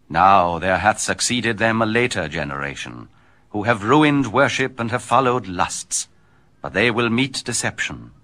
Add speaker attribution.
Speaker 1: Now there hath succeeded them a later generation, who have ruined worship and have followed lusts, but they will meet deception.